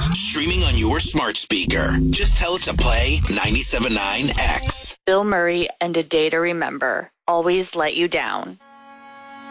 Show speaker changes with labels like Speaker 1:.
Speaker 1: streaming on your smart speaker. Just tell it to play 97.9 X.
Speaker 2: Bill Murray and A Day to Remember. Always Let You Down.